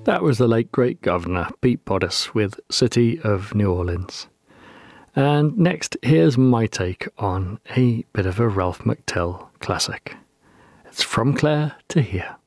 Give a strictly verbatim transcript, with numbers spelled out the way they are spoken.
That was the late great Governor Pete Bodice with City of New Orleans. And next, here's my take on a bit of a Ralph McTell classic. It's From Clare to Here.